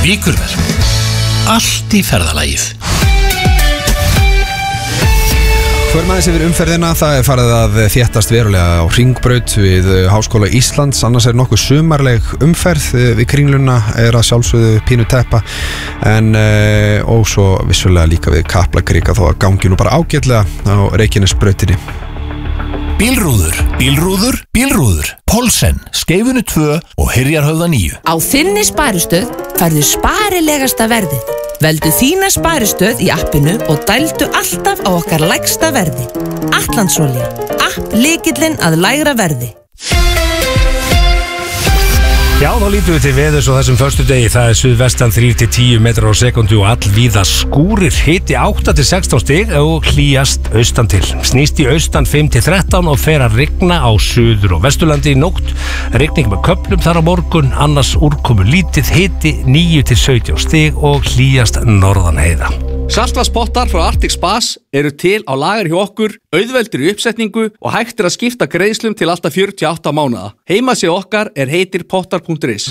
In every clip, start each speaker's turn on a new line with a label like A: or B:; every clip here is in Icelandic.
A: Víkurverk. Allt í ferðalagið.
B: Förum aðeins yfir umferðina, það farið að þéttast verulega á Hringbraut við Háskóla Íslands, annars nokkuð sumarleg umferð við Kringluna að sjálfsögðu pínu teppa en og svo vissulega líka við Kaplakrika þó að gangi nú bara ágætlega á Reykjanesbrautinni.
A: Bílrúður, Pólsen, Skeifunu 2 og Hyrjarhöfða 9.
C: Á þinni sparistöð færðu sparilegasta verðið. Veldu þína sparistöð í appinu og dældu alltaf á okkar lægsta verði. Atlandsolía, lykillinn að lægra verði.
D: Já, þá lítum við til veðurs á þessum föstudegi. Það suðvestan 3-10 metrar á sekundu og allvíða skúrir, hiti 8-16 stig og hlýjast austan til. Snýst í austan 5-13 og fer að rigna á suður og vesturlandi í nótt. Rigning með köflum þar á morgun, annars úrkomu lítið, hiti 9-17 stig og hlýjast norðan heiða.
E: Saltvatnspottar frá Arctic Spas eru til á lager hjá okkur, auðveldir í uppsetningu og hægt að skipta greiðslum til alltaf 48 mánaða. Heimasíða okkar heitir pottar.is.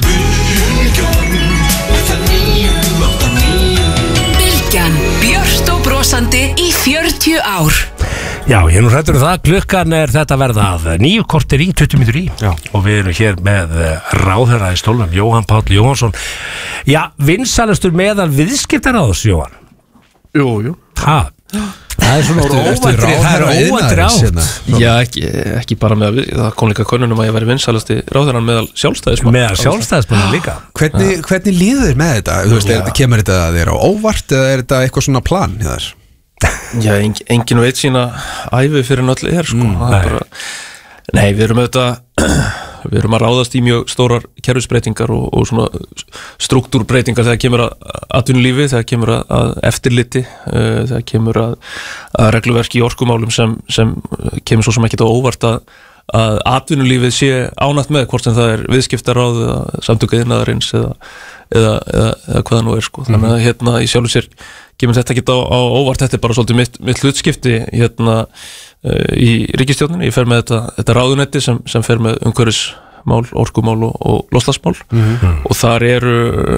C: Bylgjan, björt og brosandi í 40 ár.
D: Já, ég nú hrættur það, klukkan þetta verða að 9 korter í 20 mínútur í. Já. Og við erum hér með ráðherra í stólnum, Jóhann Páll Jóhannsson. Já, vinsælastur meðal viðskiptaráðs, Jóhann.
F: Jú.
D: Það svona óvæntri átt.
F: Já, ekki bara með það kom líka könnunum að ég væri vinsælasti ráðherrann meðal sjálfstæðismann.
D: Meðal sjálfstæðismann líka.
B: Hvernig líður þér með þetta? Þú veist, kemur þetta þér á óvart eða þetta eitthvað svona plan hjá þér?
F: Já, enginn veit sína ævi fyrir en öll sko. Nei, við erum að ráðast í mjög stórar kerfisbreytingar og svona struktúrbreytingar þegar kemur að atvinnulífi, þegar kemur að eftirliti, þegar kemur að regluverki í orkumálum sem kemur svo sem ekki á óvart að atvinnulífið sé ánægt með, hvort sem það viðskiptaráð eða samtök iðnaðarins eða hvað það nú sko. Þannig að í sjálfu sér kemur þetta ekki á óvart, þetta bara svolítið mitt hlutskipti í ríkisstjórninni. Ég fer með þetta ráðuneyti sem fer með umhverfismál, orkumál og loftslagsmál og þar er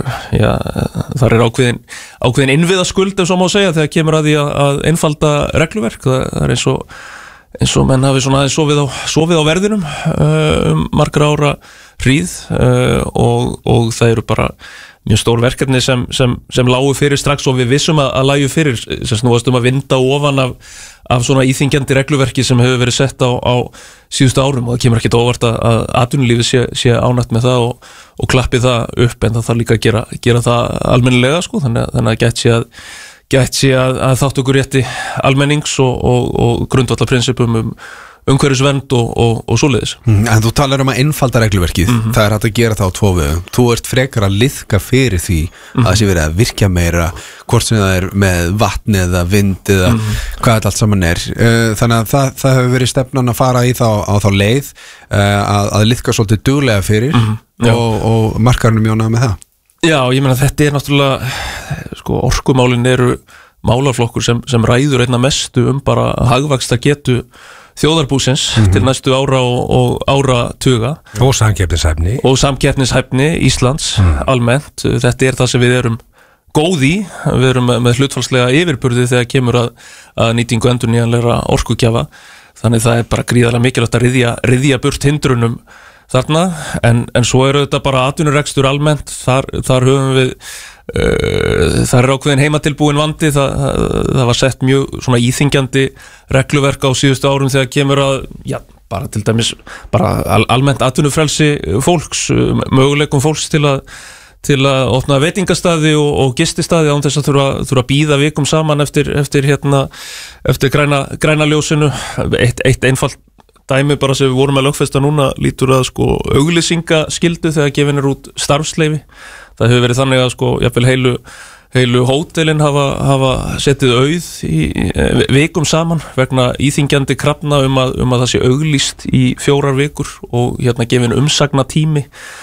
F: ákveðin innviðaskuld ef svo má segja þegar kemur að því að einfalda regluverk. Það er eins og menn hafi svona aðeins sofið á verðinum margra ára hríð og það eru bara mjög stór verkefni sem lágu fyrir strax og við vissum að lágu fyrir sem snúast að vinda ofan af svona íþyngjandi regluverki sem hefur verið sett á síðustu árum og það kemur ekkert óvart að atvinnulífið sé ánægt með það og klappi það upp en það þarf líka að gera það almennilega sko, þannig að gætt sé að þátttökurétti almennings og grundvallarprinsipum umhverfisvernd og svoleiðis.
B: En þú talar að einfalda regluverkið, það hægt að gera það á tvo vegu. Þú ert frekar að liðka fyrir því að það sé verið að virkja meira, hvort sem það með vatn eða vind eða hvað þetta allt saman Þannig að það hefur verið stefnan að fara í á þá leið að liðka svolítið duglega fyrir og markarnum jóna með það.
F: Já, ég meina þetta náttúrulega, sko, orkumálin eru málaflokkur sem ræður einna mestu bara hagvaxta getu þjóðarbúsins til næstu ára og áratuga
D: og samkeppnishæfni Íslands almennt. Þetta það sem við erum góð í, við erum með hlutfallslega yfirburði þegar kemur að nýtingu endurnýjanlegra orkugjafa, þannig það bara gríðarlega mikilvægt að ryðja burt hindrunum þarna, en svo þetta bara atvinnurekstur almennt, þar höfum við það ákveðin heimatilbúin vandi, það var sett mjög svona íþyngjandi regluverk á síðustu árum þegar kemur að, bara til dæmis bara almennt atvinnufrelsi fólks, möguleikum fólks til að opna veitingastaði og gististaði án þess að þurfa að bíða vikum saman eftir græna ljósinu. Eitt einfalt dæmi bara sem við vorum að lögfesta núna lítur að sko auglýsingaskyldu þegar gefin út starfsleyfi. Það hefur verið þannig að sko jafnvel heilu hótelin hafa setið auð í vikum saman vegna íþyngjandi krafna að það sé auglýst í 4 vikur og gefin umsagnatími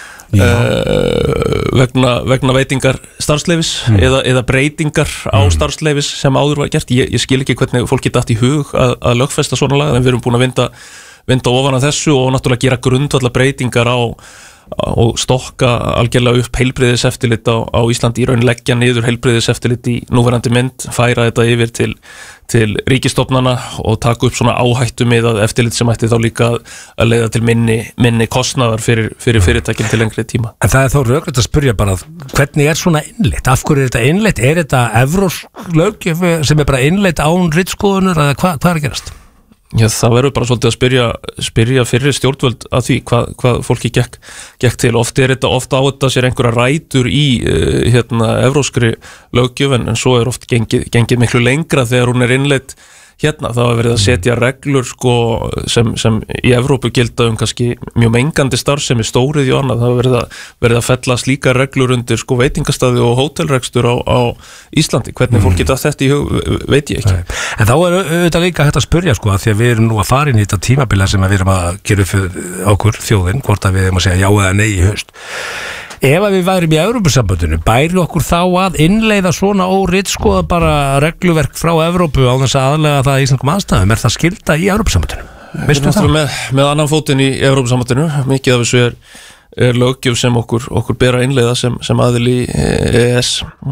D: vegna veitingar starfsleyfis eða breytingar á starfsleyfis sem áður var gert. Ég skil ekki hvernig fólk geta haft í hug að lögfesta svona lag, en við erum búin að vinda ofan af þessu og náttúrulega gera grundvallar breytingar á
F: og stokka algjörlega upp heilbrigðiseftirlit á Íslandi, í raun leggja niður heilbrigðiseftirlit í núverandi mynd, færa þetta yfir til ríkistofnana og taka upp svona áhættu miðað eftirlit sem ætti þá líka að leiða til minni kostnaðar fyrir fyrirtækin til lengri tíma.
G: En það þó rökrætt að spyrja bara, hvernig svona innleitt? Af hverju þetta innleitt? Þetta evrópsk löggjöf sem bara innleitt án ritskoðunar eða hvað að gerast?
F: Já, það verður bara svolítið að spyrja fyrir stjórnvöld að því hvað fólki gekk til. Oft á þetta sér einhverja rætur í evrópskri löggjöf en svo oft gengið miklu lengra þegar hún innleidd hérna. Það var verið að setja reglur sko, sem í Evrópu gilda kannski mjög mengandi starfsemi, stóriðju og annað. Það var verið að fella slíka reglur undir sko, veitingastaði og hótelrekstur á Íslandi. Hvernig fólk geta þetta í hug, veit ég ekki.
G: En þá auðvitað líka hægt að spyrja sko, að því að við erum nú að fara inn í þetta tímabila sem við erum að gera upp fyrir okkur þjóðin, hvort að við erum að segja já eða nei í haust. Ef að við værum í Evrópusambandinu, bæri okkur þá að innleiða svona óritskoða bara regluverk frá Evrópu á þess að aðlega það í íslenskum aðstæðum? Það skylda í Evrópusambandinu?
F: Veistu það? Með annan fótinn í Evrópusambandinu, mikið af þessu löggjöf sem okkur ber að innleiða sem aðili EES,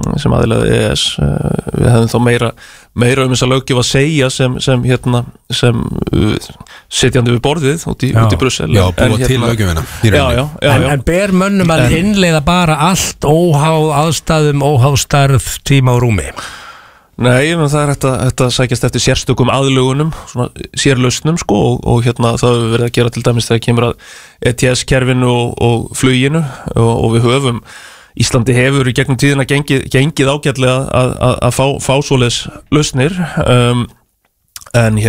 F: við hefum þá meira þessa löggjöf að segja sem sitjandi við borðið út í Brussel.
B: Já, búa til löggjöfina.
G: En ber mönnum að innleiða bara allt óháð aðstæðum, óháð stærð, tíma og rúmi?
F: Nei, það þetta sækjast eftir sérstökum aðlögunum, svona sérlausnum sko, og það hefur verið að gera til dæmis þegar kemur að ETS-kerfinu og fluginu og við höfum, Íslandi hefur í gegnum tíðina gengið ágætlega að fá svoleiðis lausnir, en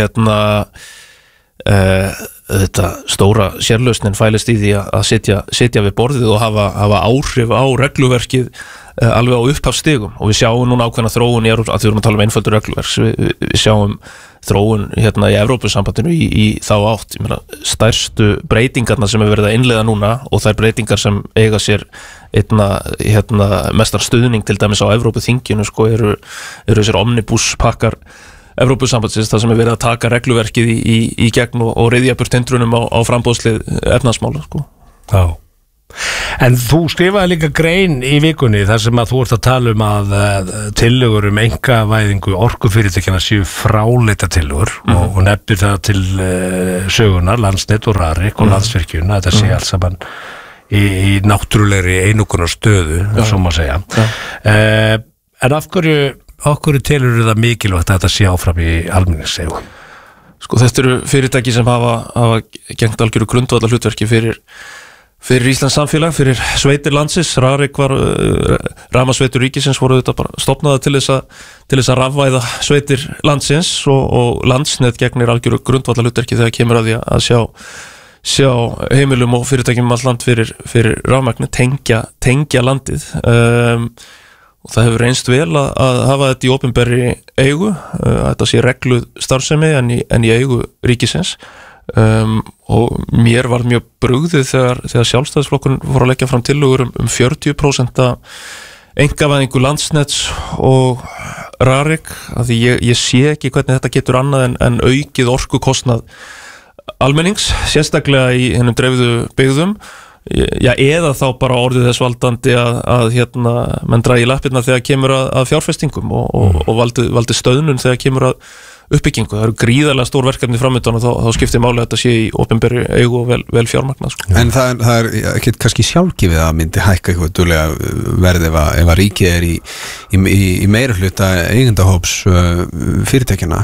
F: þetta stóra sérlausnin fælist í því að sitja við borðið og hafa áhrif á regluverkið alveg á upphafsstigum og við sjáum núna ákveðna þróun í Evrópu, að við erum að tala einföldur regluverks, við sjáum þróun í Evrópusambandinu í þá átt. Ég meina, stærstu breytingarna sem verið að innleiða núna og þær breytingar sem eiga sér mestar stuðning til dæmis á Evrópuþinginu sko, eru þessir omnibus pakkar Evrópusambandsins, það sem verið að taka regluverkið í gegn og ryðja burt hindrunum á framboðslið efnahagsmála sko.
G: Já. En þú skrifaði líka grein í vikunni þar sem að þú ert að tala að tillögur einkavæðingu orkufyrirtækjanna séu fráleita tillögur og nefnir það til sögunar, Landsnet og Rarik og Landsvirkjun, að þetta sé allt saman í náttúrulegri einokunar stöðu, svo má segja. En af hverju telur það mikilvægt að þetta sé áfram í almenningseigu?
F: Sko, þetta eru fyrirtæki sem hafa gegnt algjöru grundvallar hlutverki fyrir Íslands samfélag, fyrir sveitir landsins. Rarik var rafmagnsveitur ríkisins, voru þetta bara stofnaða til þess að rafvæða sveitir landsins og Landsnet gegnir algjöru grundvallar hlutverki þegar kemur að því að sjá heimilum og fyrirtækjum um allt land fyrir rafmagni, tengja landið. Og það hefur reynst vel að hafa þetta í opinberri eigu, að þetta sé regluð starfsemi en í eigu ríkisins. Og mér var mjög brugðið þegar Sjálfstæðisflokkurinn voru að leggja fram tillögur 40% einkavæðingu Landsnets og Rarik, af því ég sé ekki hvernig þetta getur annað en aukið orkukostnað almennings, sérstaklega í hennum dreifðu byggðum. Já, eða þá bara orðið þess valdandi að menn dragi lappirnar þegar kemur að fjárfestingum og valdi stöðnun þegar kemur að uppbyggingu. Það eru gríðarlega stór verkefni framöndan og þá skiptir máli að þetta sé í opinberri eigu og vel fjármagnað sko.
B: En það er ekki kannski sjálfgefið að myndi hækka eitthvað duglega verð ef að ríkið er í meira hluta eigendahóps fyrirtækjana.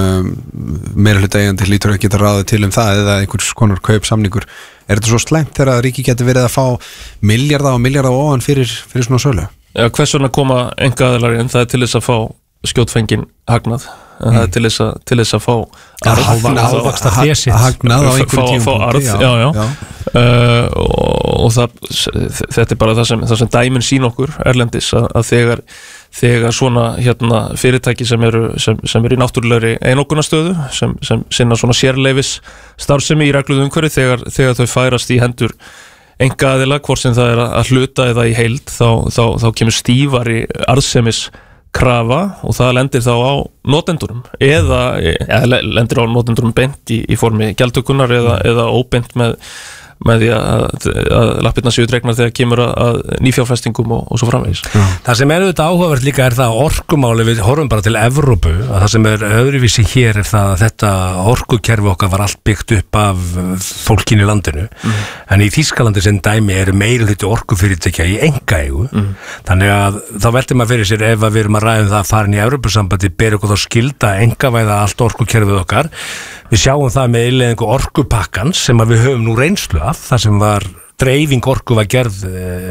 B: Meira hluta eigandi hlýtur að geta ráðið til það eða einhvers konar kaupsamningur. Er þetta svo slæmt þegar að ríkið getur verið að fá milljarða ofan fyrir svona sölu?
F: Já, hvers vegna koma einkaaðilar inn? Það er til þess að fá skjótfengin hagnað, það er til þess að fá
G: hagnað á
F: einhverjum tímapunkti og þetta er bara það sem dæmin sín okkur erlendis að þegar svona fyrirtæki sem eru í náttúrulegri einokunarstöðu sem sinna svona sérleifis starfsemi í regluðu umhverfi, þegar þau færast í hendur einkaaðila, hvort sem það er að hluta eða í heild, þá kemur stífari arðsemis krafa og það lendir þá á notendurum eða lendir á notendurum beint í formi gjaldtökunnar eða óbeint með með því að lappirnar séu dregnar þegar kemur að nýfjárfestingum og svo framvegis.
G: Það sem auðvitað áhugavert líka það orkumáli, við horfum bara til Evrópu, að það sem öðruvísi hér það að þetta orkukerfi okkar var allt byggt upp af fólkin í landinu, en í Þýskalandi sem dæmi meiri hluti orkufyrirtækja í einkaeigu, þannig að þá veltir maður fyrir sér ef við erum að ræða það að fara inn í Evrópusambandi, ber okkur þá skylda einkavæða allt orkukerfið okkar. Við sjáum það með innleiðingu orkupakkans sem að við höfum nú reynslu af, þar sem var dreifing orku var gerð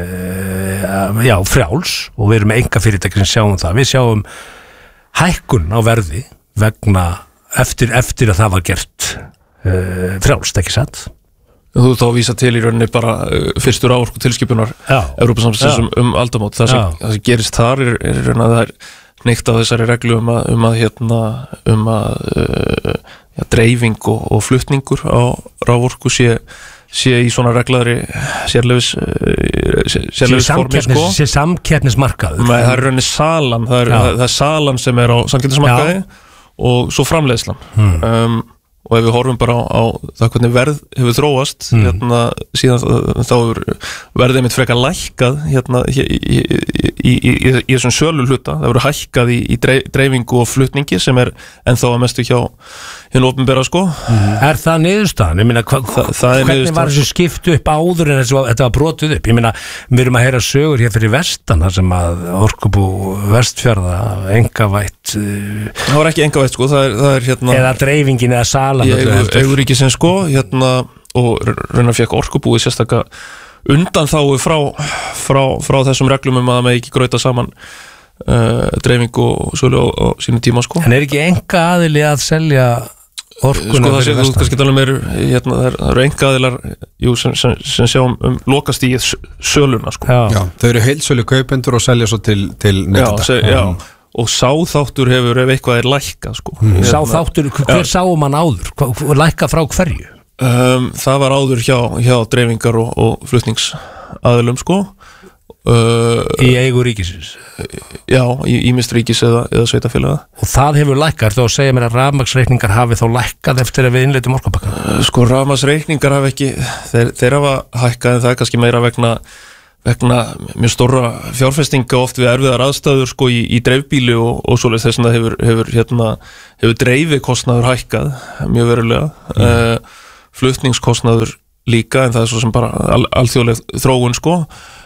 G: frjáls og við erum með einkafyrirtæki sem sjáum það. Við sjáum hækkun á verði vegna eftir að það var gert frjálst, ekki satt?
F: Þú þá vísa til í rauninni bara fyrstur áorku tilskipunar Evrópusambandsins aldamót. Það sem gerist þar er raun að það er hnykkt á þessari reglu um að dreifing og flutningur á raforku sé í svona reglaðri sérleyfis formi
G: sé samkeppnismarkaður.
F: Það er rauninni salan, það er salan sem er á samkeppnismarkaði og svo framleiðslan. Og ef við horfum bara á það hvernig verð hefur þróast síðan þá hefur verðið mitt frekar lækkað í þessum sölu hluta, það hefur hækkað í dreifingu og flutningi sem er ennþá að mestu hjá hinn opinbera sko.
G: Er það niðurstaðan? Ég meina, hvernig var þessu skipt upp áður en þetta var brotið upp? Ég meina, við erum að heyra sögur hér fyrir vestan þar sem að Orkubú Vestfjarða engavætt
F: það var ekki engavætt sko, það er
G: eða dreifingin eða salan
F: Eiguríkisins sko, og raunar fekk Orkubúi sérstaka undanþágu frá þessum reglum að það með ekki grauta saman dreifingu og sölu á sínu tíma sko.
G: En er ekki enga aðili að selja orkuna
F: fyrir vestan? Kannski tala meir, það eru enga aðilar sem sjá lokastíð söluna sko.
B: Já, þau eru heilsölu kaupendur og selja svo til neytenda.
F: Og sáþáttur hefur ef eitthvað er lækkað sko.
G: Sáþáttur, hver sáum hann áður? Lækka frá hverju?
F: Það var áður hjá dreifingar og flutningsaðilum sko.
G: Í eigu ríkisins?
F: Já, í ýmist ríkis eða sveitafélaga.
G: Og það hefur lækkað, þá segja mér að rafmagnsreikningar hafi þá lækkað eftir að við innleitum orkupakkann?
F: Sko rafmagnsreikningar hafi ekki, þeir hafa hækkað en það er kannski meira vegna mjög stóra fjárfestinga oft við erfiðar aðstæður sko í dreifbíli og svoleiðis þess að hefur dreifikostnaður hækkað mjög verulega, flutningskostnaður líka en það er svo sem bara alþjóðleg þróun sko.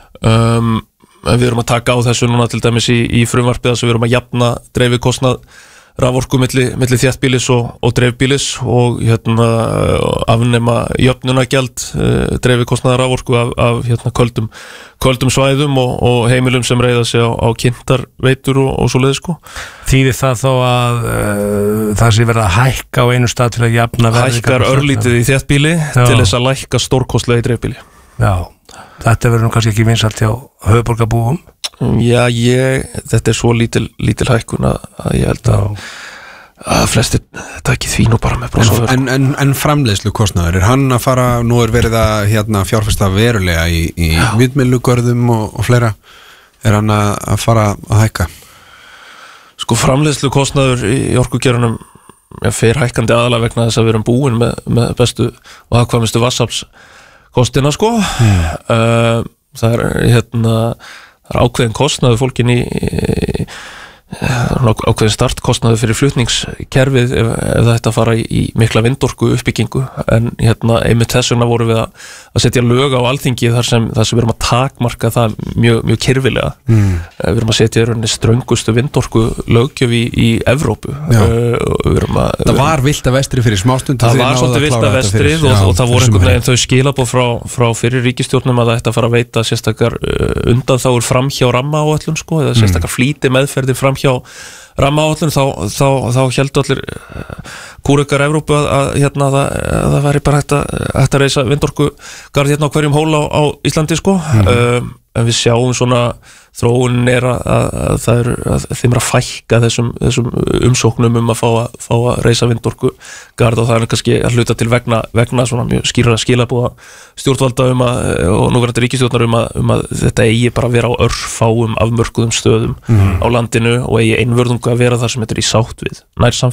F: Við erum að taka á þessu núna til dæmis í frumvarpið þess að við erum að jafna dreifikostnað raforku milli þéttbýlis og dreifbýlis og afnema jöfnunagjald dreifikostnaðar raforku af köldum svæðum og heimilum sem reiða sig á kynntarveitur og svoleiðis sko.
G: Þýðir það þó að það sé verið að hækka á einu stað til að jafna
F: hækkar örlítið í þéttbýli til þess að lækka stórkostlega í dreifbýli.
G: Já, þetta verður nú kannski ekki vinsælt hjá höfuðborgarbúum.
F: Já, þetta er svo lítil hækkun að ég held að flestir taki því nú bara með bróðsóður.
B: En framleiðslu kostnaður, er hann að fara, nú er verið að fjárfesta verulega í vindmyllugörðum og fleira, er hann að fara að hækka?
F: Sko framleiðslu kostnaður í orkugerunum fer hækkandi aðalega vegna þess að við erum búin með bestu og hagkvæmustu vatnsaflskostina sko. Það er ákveðin kostnaður fólkin í ákveðin startkostnaður fyrir flutningskerfið ef það ætti að fara í mikla vindorku uppbyggingu en einmitt þess vegna vorum við að setja lög á Alþingi þar sem við erum að takmarka það mjög kyrfilega. Við erum að setja ströngustu vindorku löggjöf í Evrópu.
B: Það var vilda vestri fyrir smástund.
F: Það var svolítið vilda vestrið og það voru einhvern veginn þau skilaboð frá fyrir ríkisstjórnum að það ætti að fara að veita sérstakar undanþágur framhjá rammaáætlun sko, eða sérstakar flýti meðferðir framhjá rammaáætlun þá héldu allir kúrekar Evrópu að það væri bara hægt að reisa vindorkugarð á hverjum hóla á Íslandi sko. En við sjáum svona þróunin er að þeim er að fækka þessum umsóknum að fá að reisa vindorkugarð og það er kannski að hluta til vegna svona mjög skýra skilabúða stjórnvalda og núverandi ríkisstjórnar að þetta eigi bara að vera á örfáum afmörkuðum stöðum á landinu og eigi einvörðungu að vera þar sem þetta er í sátt við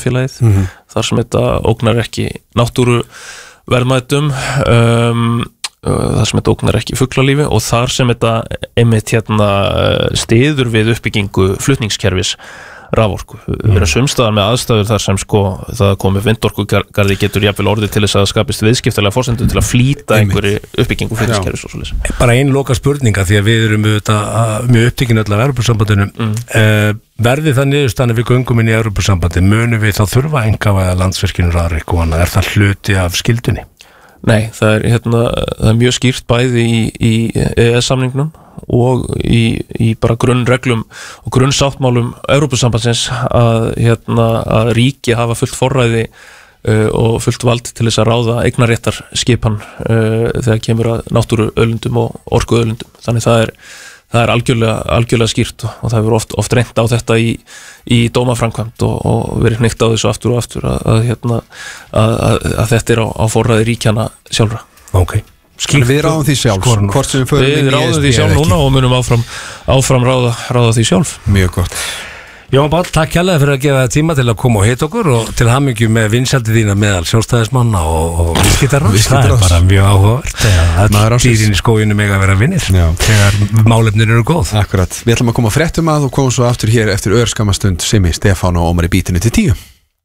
F: nærsamfélagið, þar sem þetta ógnar ekki náttúruverðmætum þar sem þetta ógnar ekki fuglalífi og þar sem þetta einmitt styður við uppbyggingu flutningskerfis raforku. Við erum sumstaðar með aðstæður þar sem það komið vindorkugarði getur jafnvel orðið til þess að skapist viðskiptalega forsendum til að flýta einhverju uppbyggingu flutningskerfis og svoleiðis. Bara
G: ein loka spurninga því að við erum mjög upptekinu öll af Evrópusambandinu. Verði það niðurstaðan við göngum inn í Evrópusambandi, munum við þá þurfa að einkavæða Landsvirkjun Rarik og annað? Er það hluti af skildunni? Nei, það er mjög skýrt bæði í EES-samningnum og í bara grunnreglum og grunnsáttmálum Evrópusambandsins að ríki hafa fullt forræði og fullt vald til þess að ráða eignarréttar skipan þegar kemur að náttúruauðlindum og orkuauðlindum. Þannig það er algjörlega skýrt og það hefur oft reynt á þetta í dómaframkvæmd og verið hnykkt á þessu aftur og aftur að þetta er á forræði ríkjana sjálfra. Ok. Við ráðum því sjálf Við ráðum því sjálf núna og munum áfram ráða því sjálf. Mjög gott. Jón Páll, takk kærlega fyrir að gefa það tíma til að koma og hitta okkur og til hamingju með vinsældi þína meðal sjálfstæðismanna og viðskiptaráðs. Það er bara mjög áhugavert að dýrin í skóginu mega vera vinnir þegar málefnir eru góð. Akkurat. Við ætlum að koma fréttum að og komum svo aftur hér eftir örskamastund Simmi, Stefán og Ómar í bítinu til 10.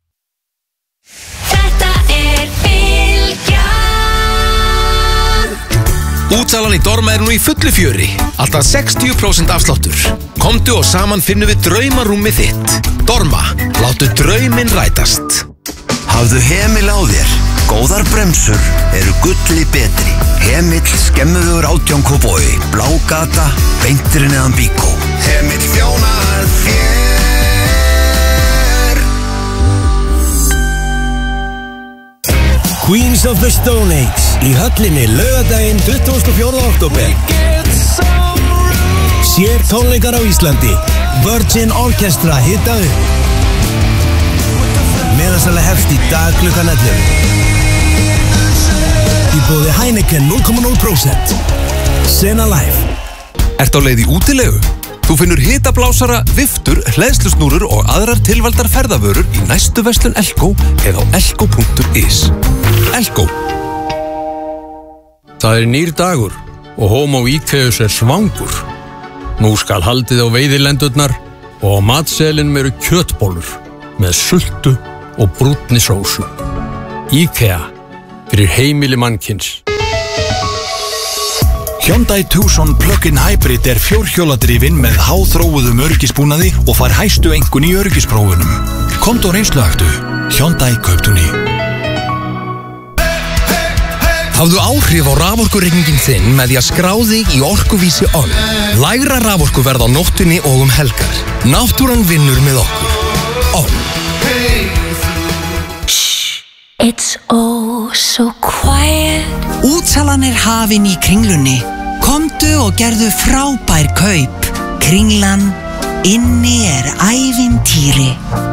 A: Útsalan í Dorma er nú í fullu fjöri. Alltaf 60% afsláttur. Komdu og saman finnum við draumarúmið þitt. Dorma, láttu drauminn rætast. Hafðu hemil á þér. Góðar bremsur eru gulli betri. Hemill skemmuður 18 Kópavogi. Blágata, beinturinn eðan Bíkó. Hemill þjónar þér.
H: Queens of the Stone Age í höllinni laugardaginn 24. október. Sér tónleikar á Íslandi. Virgin Orchestra hita upp. Meðansala hefst í dag klukkan 11. Í boði Heineken 0,0%. Sena Live.
A: Ertu á leið í útilegu? Þú finnur hitablásara, viftur, hleðslusnúrur og aðrar tilvaldar ferðavörur í næstu verslun Elko eða á elko.is. Elko.
I: Það er nýr dagur og Homo Íkeus er svangur. Nú skal haldið á veiðilendurnar og á matseðlinum eru kjötbollur með sultu og brúnni sósu. IKEA fyrir heimili mannkyns.
A: Hyundai Tucson Plug-in Hybrid er fjórhjóladrifin með háþróuðum öryggisbúnaði og fær hæstu einkunn í öryggisprófunum. Komdu og reynsluaktu. Hyundai Kauptúni. Hafðu áhrif á raforkureikningin þinn með því að skrá þig í Orkuvísi On. Lægra raforkuverð á nóttunni og helgar. Náttúran vinnur með okkur. On.
J: It's oh so quiet.
K: Útsalan er hafin í Kringlunni. Komdu og gerðu frábær kaup. Kringlan, inni er ævintýri.